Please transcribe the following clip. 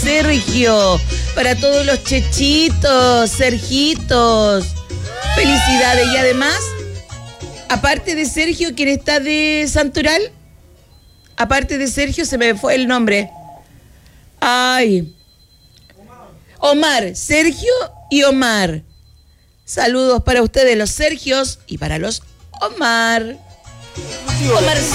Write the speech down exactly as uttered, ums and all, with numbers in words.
Sergio, para todos los chechitos, Sergitos. Felicidades. Y además, aparte de Sergio, ¿quién está de Santoral? Aparte de Sergio, se me fue el nombre. Ay. Omar, Sergio y Omar. Saludos para ustedes, los Sergios, y para los Omar. Omar